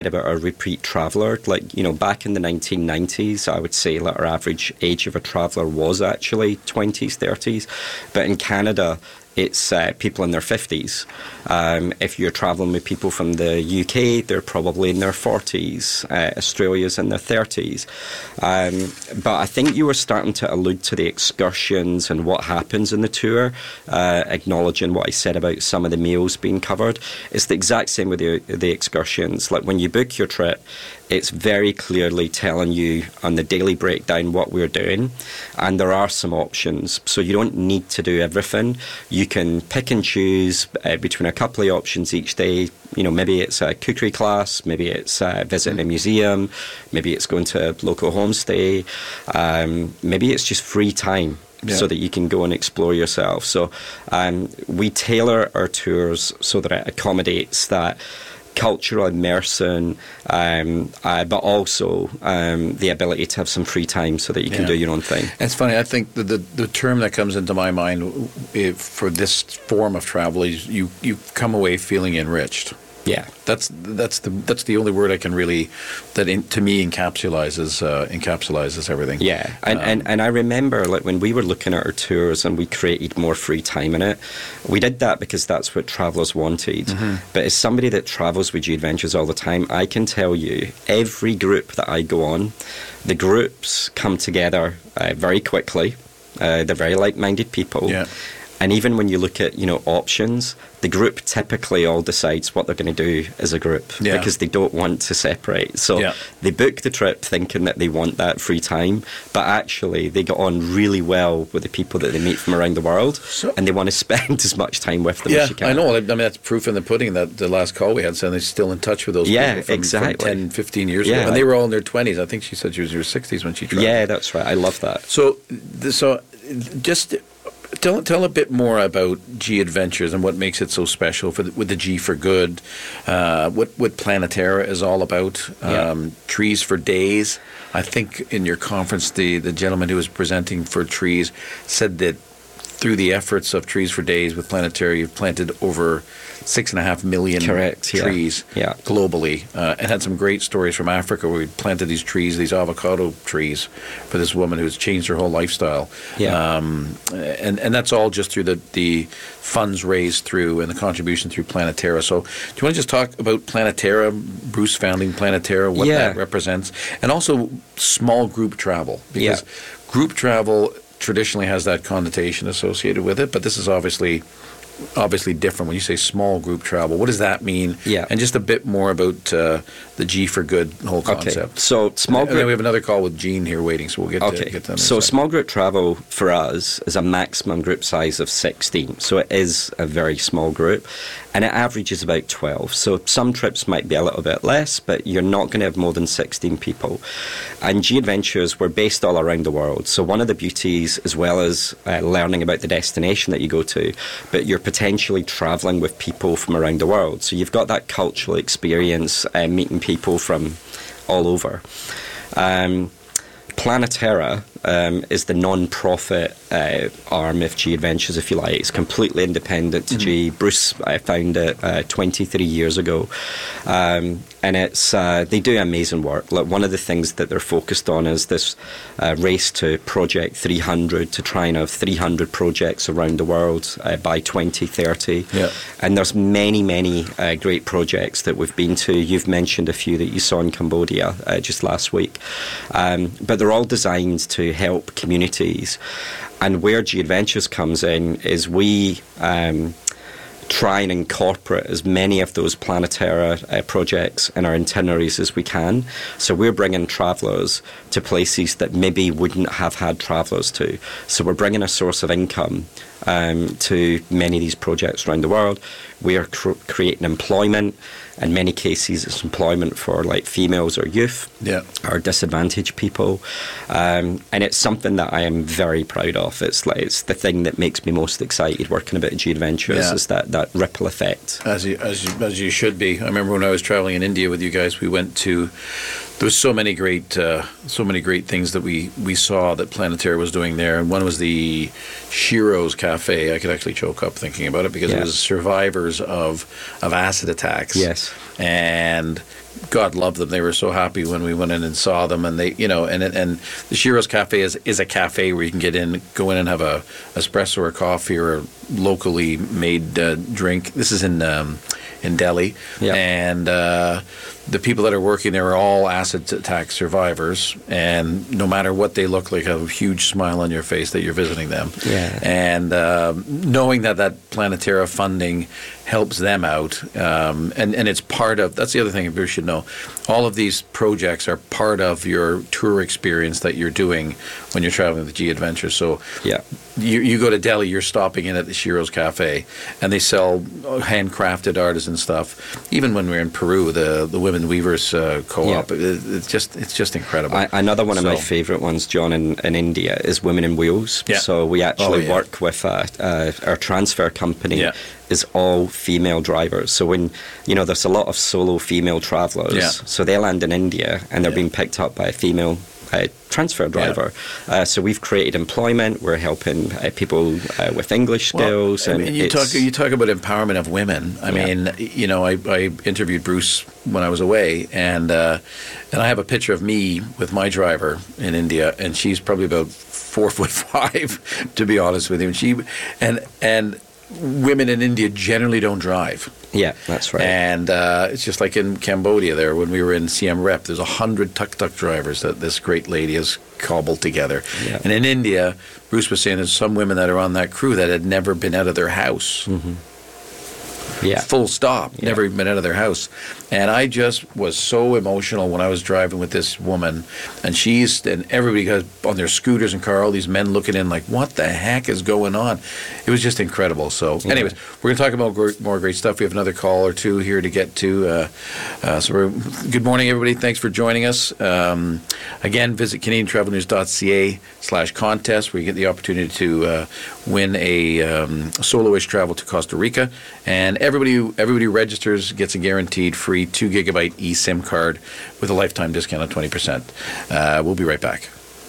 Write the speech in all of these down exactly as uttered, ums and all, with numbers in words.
about a repeat traveller. Like, you know, back in the nineteen nineties, I would say that our average age of a traveller was actually twenties, thirties. But in Canada, it's uh, people in their fifties. Um, if you're travelling with people from the U K, they're probably in their forties. Uh, Australia's in their thirties. Um, but I think you were starting to allude to the excursions and what happens in the tour, uh, acknowledging what I said about some of the meals being covered. It's the exact same with the, the excursions. Like, when you book your trip, it's very clearly telling you on the daily breakdown what we're doing, and there are some options. So you don't need to do everything. You can pick and choose uh, between a couple of options each day. You know, maybe it's a cookery class, maybe it's uh, visiting a museum, maybe it's going to a local homestay, um, maybe it's just free time. Yeah. So that you can go and explore yourself. So um, we tailor our tours so that it accommodates that cultural immersion, um, uh, but also um, the ability to have some free time so that you can yeah. do your own thing. It's funny. I think the, the the term that comes into my mind if, for this form of travel is you you come away feeling enriched. Yeah, that's that's the that's the only word I can really that in, to me encapsulizes uh, encapsulizes everything. Yeah, and, um, and and I remember, like, when we were looking at our tours and we created more free time in it, we did that because that's what travellers wanted. Mm-hmm. But as somebody that travels with G Adventures all the time, I can tell you every group that I go on, the groups come together uh, very quickly. Uh, they're very like-minded people. Yeah. And even when you look at, you know, options, the group typically all decides what they're going to do as a group yeah. because they don't want to separate. So yeah. they book the trip thinking that they want that free time, but actually they get on really well with the people that they meet from around the world, so, and they want to spend as much time with them yeah, as you can. I know. I mean, that's proof in the pudding that the last call we had said they're still in touch with those yeah, people from, exactly. from ten, fifteen years yeah. ago. And they were all in their twenties. I think she said she was in her sixties when she traveled. Yeah, that's right. I love that. So, so just... Tell, tell a bit more about G Adventures and what makes it so special for the, with the G for Good, uh, what, what Planeterra is all about, um, yeah. Trees for Days. I think in your conference, the, the gentleman who was presenting for Trees said that through the efforts of Trees for Days with Planeterra, you've planted over six and a half million Correct, trees yeah. Yeah. globally, uh, and had some great stories from Africa where we planted these trees, these avocado trees, for this woman who's changed her whole lifestyle. Yeah. Um, and, and that's all just through the, the funds raised through and the contribution through Planeterra. So do you want to just talk about Planeterra, Bruce founding Planeterra, what yeah. that represents, and also small group travel? Because yeah. group travel traditionally has that connotation associated with it, but this is obviously obviously different. When you say small group travel, what does that mean? Yeah. And just a bit more about uh, the G for Good whole concept. Okay. So small group... And then we have another call with Jean here waiting, so we'll get okay. to get them. So small group travel for us is a maximum group size of sixteen. So it is a very small group, and it averages about twelve. So some trips might be a little bit less, but you're not going to have more than sixteen people. And G Adventures, we're based all around the world. So one of the beauties, as well as uh, learning about the destination that you go to, but you're potentially travelling with people from around the world. So you've got that cultural experience, uh, meeting people from all over. Um, Planeterra um, is the non-profit uh, arm of G Adventures, if you like. It's completely independent to mm-hmm. G. Bruce uh, found it uh, twenty-three years ago. Um, and it's uh, they do amazing work. Like, one of the things that they're focused on is this uh, race to Project three hundred, to try and have three hundred projects around the world uh, by twenty thirty. Yeah. And there's many, many uh, great projects that we've been to. You've mentioned a few that you saw in Cambodia uh, just last week. Um, but they're all designed to help communities. And where G Adventures comes in is we um, try and incorporate as many of those Planeterra uh, projects in our itineraries as we can. So we're bringing travellers to places that maybe wouldn't have had travellers to. So we're bringing a source of income um, to many of these projects around the world. We are cr- creating employment. In many cases, it's employment for like females or youth yeah. or disadvantaged people. Um, and it's something that I am very proud of. It's like it's the thing that makes me most excited working about G Adventures yeah. is that, that ripple effect. As you, as, you, as you should be. I remember when I was traveling in India with you guys, we went to... There was so many great, uh, so many great things that we, we saw that Planeterra was doing there, and one was the Shiro's Cafe. I could actually choke up thinking about it because yeah. it was survivors of of acid attacks. Yes, and God love them. They were so happy when we went in and saw them, and they, you know, and and the Shiro's Cafe is, is a cafe where you can get in, go in and have a espresso or coffee or a locally made uh, drink. This is in um, in Delhi, yeah. and uh, the people that are working there are all acid attack survivors, and no matter what they look like, have a huge smile on your face that you're visiting them. Yeah. And uh, knowing that that Planetera funding helps them out, um, and, and it's part of, that's the other thing you should know, all of these projects are part of your tour experience that you're doing when you're traveling with G Adventures. So yeah. you, you go to Delhi, you're stopping in at the Shiro's Cafe, and they sell handcrafted artisan stuff. Even when we we're in Peru, the the Women Weavers uh, Co-op, yeah. it, it's just it's just incredible. I, another one of so, my favourite ones, John, in, in India is Women in Wheels. Yeah. So we actually oh, yeah. work with uh, uh, our transfer company. Yeah. Is all female drivers. So when, you know, there's a lot of solo female travellers. Yeah. So they land in India and they're yeah. being picked up by a female uh, transfer driver. Yeah. Uh, so we've created employment. We're helping uh, people uh, with English skills. Well, and I mean, you talk you talk about empowerment of women. I yeah. mean, you know, I, I interviewed Bruce when I was away, and uh, and I have a picture of me with my driver in India, and she's probably about four foot five, to be honest with you. And she and and. Women in India generally don't drive. Yeah, that's right. And uh, it's just like in Cambodia there, when we were in Siem Reap, there's a hundred tuk-tuk drivers that this great lady has cobbled together. Yeah. And in India, Bruce was saying there's some women that are on that crew that had never been out of their house. Mm-hmm. Yeah. Full stop. Yeah. Never even been out of their house. And I just was so emotional when I was driving with this woman, and she's, and everybody got on their scooters and car, all these men looking in like, what the heck is going on? It was just incredible. So yeah. anyways, we're going to talk about gr- more great stuff. We have another call or two here to get to. Uh, uh, so we're, good morning, everybody. Thanks for joining us. Um, again, visit Canadian Travel News dot C A slash contest, where you get the opportunity to uh, win a um, soloist travel to Costa Rica. And everybody who, everybody who registers gets a guaranteed free two gigabyte eSIM card with a lifetime discount of twenty percent. Uh, we'll be right back.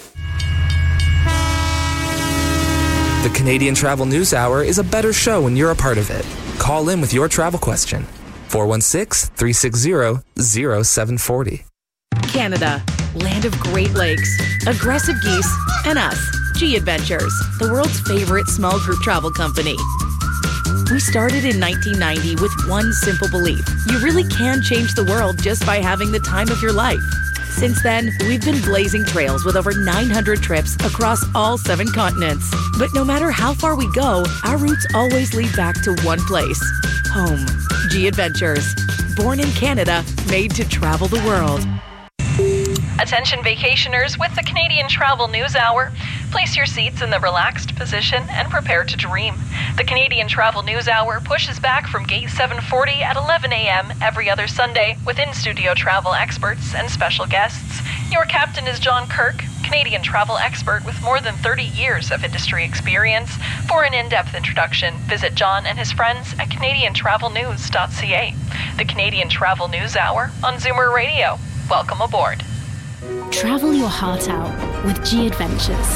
The Canadian Travel News Hour is a better show when you're a part of it. Call in with your travel question. four one six, three six zero, zero seven four zero. Canada, land of Great Lakes, aggressive geese, and us, G Adventures, the world's favorite small group travel company. We started in nineteen ninety with one simple belief. You really can change the world just by having the time of your life. Since then, we've been blazing trails with over nine hundred trips across all seven continents. But no matter how far we go, our routes always lead back to one place. Home. G Adventures. Born in Canada, made to travel the world. Attention vacationers, with the Canadian Travel News Hour, place your seats in the relaxed position and prepare to dream. The Canadian Travel News Hour pushes back from Gate seven forty at eleven a.m. every other Sunday with in-studio travel experts and special guests. Your captain is John Kirk, Canadian travel expert with more than thirty years of industry experience. For an in-depth introduction, visit John and his friends at Canadian Travel News dot C A. The Canadian Travel News Hour on Zoomer Radio. Welcome aboard. Travel your heart out with G Adventures.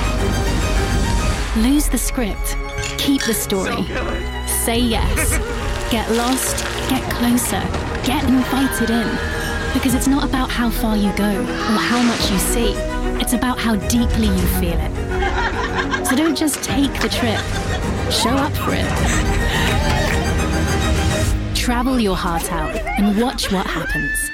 Lose the script. Keep the story. Say yes. Get lost. Get closer. Get invited in. Because it's not about how far you go or how much you see. It's about how deeply you feel it. So don't just take the trip. Show up for it. Travel your heart out and watch what happens.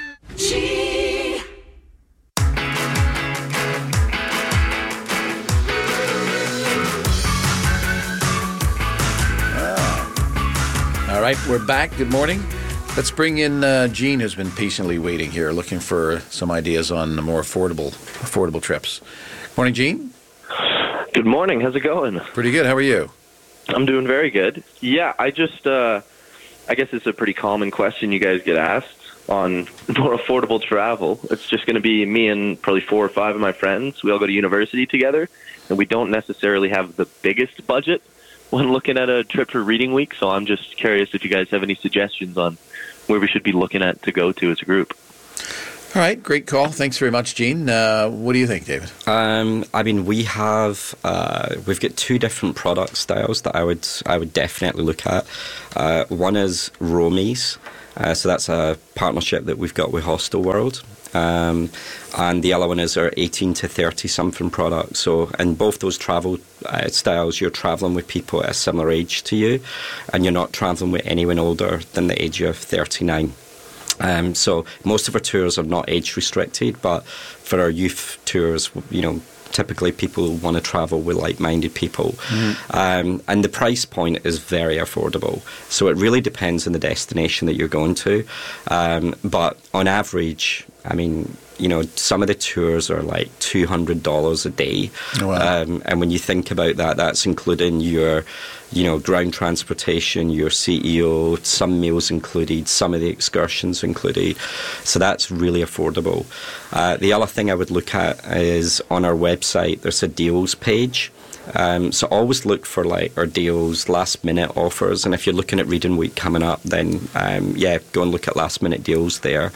All right, we're back. Good morning. Let's bring in uh, Jean, who's been patiently waiting here, looking for some ideas on more affordable affordable trips. Morning, Jean. Good morning. How's it going? Pretty good. How are you? I'm doing very good. Yeah, I just, uh, I guess it's a pretty common question you guys get asked on more affordable travel. It's just going to be me and probably four or five of my friends. We all go to university together, and we don't necessarily have the biggest budget when looking at a trip for reading week. So I'm just curious if you guys have any suggestions on where we should be looking at to go to as a group. All right, great call. Thanks very much, Gene. Uh, what do you think, David? Um, I mean, we have uh, we've got two different product styles that I would I would definitely look at. Uh, one is Romies, Uh, so that's a partnership that we've got with Hostel World. Um, and the other one is our eighteen to thirty something product. So in both those travel uh, styles, you're traveling with people at a similar age to you, and you're not traveling with anyone older than the age of thirty-nine. Um, so most of our tours are not age restricted, but for our youth tours, you know, typically people want to travel with like-minded people. Mm-hmm. Um, and the price point is very affordable. So it really depends on the destination that you're going to. Um, but on average, I mean, you know, some of the tours are like two hundred dollars a day. Oh, wow. Um, and when you think about that, that's including your, you know, ground transportation, your C E O, some meals included, some of the excursions included. So that's really affordable. Uh, the other thing I would look at is on our website, there's a deals page. Um, so always look for like our deals, last minute offers, and if you're looking at Reading Week coming up, then um, yeah, go and look at last minute deals there.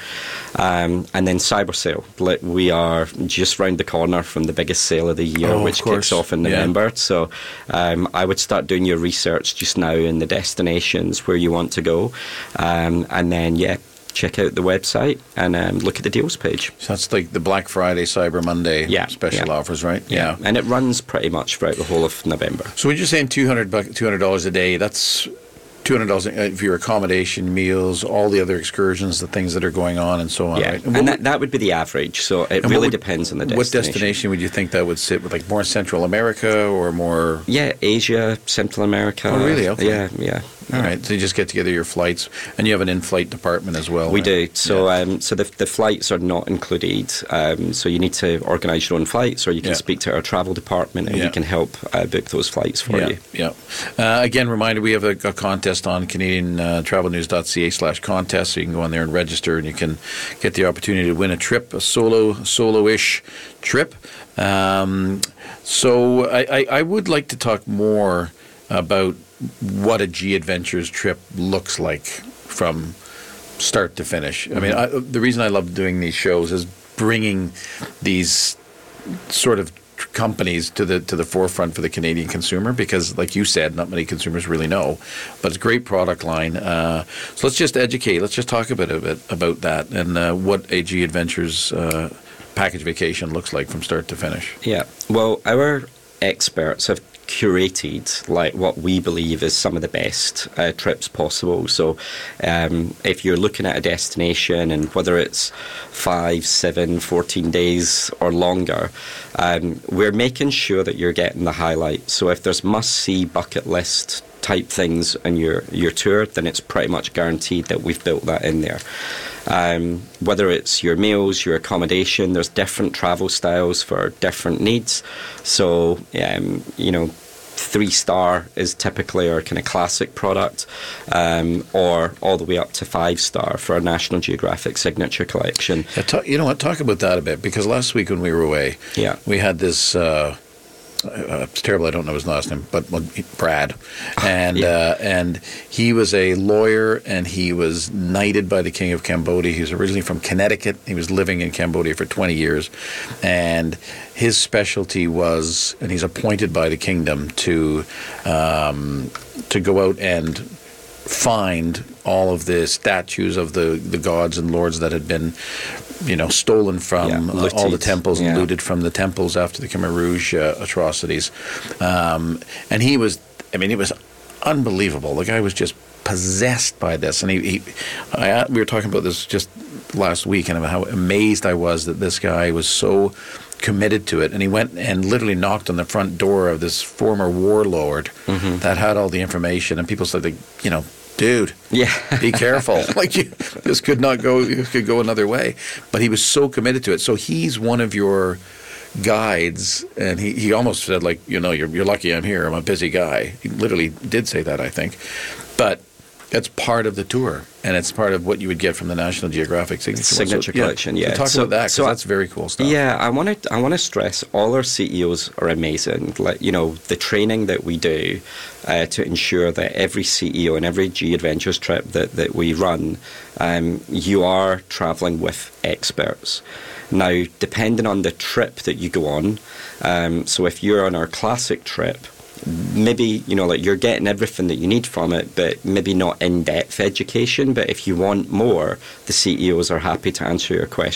Um, and then Cyber Sale, like, we are just round the corner from the biggest sale of the year, oh, which of kicks off in November. Yeah. So um, I would start doing your research just now in the destinations where you want to go, um, and then yeah. check out the website and um, look at the deals page. So that's like the Black Friday, Cyber Monday yeah, special yeah. offers, right? Yeah. yeah. And it runs pretty much throughout the whole of November. So when you're saying two hundred dollars a day, that's two hundred dollars for your accommodation, meals, all the other excursions, the things that are going on and so on, yeah. right? And, and that, that would be the average. So it really would, depends on the destination. destination. What destination would you think that would sit with, like more Central America or more... Yeah, Asia, Central America. Oh, really? Okay. Yeah, yeah. All right, so you just get together your flights, and you have an in-flight department as well. We right? do. So, yeah. um, so the the flights are not included. Um, so you need to organise your own flights, or you can yeah. speak to our travel department, and yeah. we can help uh, book those flights for yeah. you. Yeah. Uh, again, reminder: we have a, a contest on Canadian uh, Travel News dot C A slash contest, so you can go on there and register, and you can get the opportunity to win a trip, a solo solo-ish trip. Um, so, I, I, I would like to talk more about what a G Adventures trip looks like from start to finish. I mean, I, the reason I love doing these shows is bringing these sort of companies to the to the forefront for the Canadian consumer, because, like you said, not many consumers really know. But it's a great product line. Uh, so let's just educate. Let's just talk a bit, a bit about that and uh, what a G Adventures uh, package vacation looks like from start to finish. Yeah. Well, our experts have curated like what we believe is some of the best uh, trips possible. So um, if you're looking at a destination, and whether it's five, seven, fourteen days or longer, um, we're making sure that you're getting the highlights. So if there's must-see bucket list type things on your, your tour, then it's pretty much guaranteed that we've built that in there. Um, whether it's your meals, your accommodation, there's different travel styles for different needs. So, um, you know, three star is typically our kind of classic product, um, or all the way up to five star for our National Geographic Signature Collection. Yeah, talk, you know what? Talk about that a bit, because last week when we were away, yeah. we had this. Uh, Uh, it's terrible. I don't know his last name, but well, he, Brad, and yeah. uh, and he was a lawyer, and he was knighted by the King of Cambodia. He was originally from Connecticut. He was living in Cambodia for twenty years, and his specialty was, and he's appointed by the kingdom to um, to go out and find all of the statues of the, the gods and lords that had been, you know, stolen from yeah, uh, all the temples and yeah. looted from the temples after the Khmer Rouge uh, atrocities. Um, and he was, I mean, it was unbelievable. The guy was just possessed by this. And he, he I, we were talking about this just last week, and how amazed I was that this guy was so committed to it. And he went and literally knocked on the front door of this former warlord mm-hmm. that had all the information. And people said, like, you know, dude, yeah. be careful. Like, you, this could not go, this could go another way. But he was so committed to it. So he's one of your guides, and he, he almost said, like, you know, you're, you're lucky I'm here. I'm a busy guy. He literally did say that, I think. But that's part of the tour, and it's part of what you would get from the National Geographic Signature, Signature so, Collection. Yeah, so talk so, about that, because so that's very cool stuff. Yeah, I want to I want to stress all our C E Os are amazing. Like, you know, the training that we do uh, to ensure that every C E O and every G Adventures trip that that we run, um, you are traveling with experts. Now, depending on the trip that you go on, um, so if you're on our classic trip, maybe, you know, like you're getting everything that you need from it, but maybe not in-depth education. But if you want more, the C E Os are happy to answer your questions.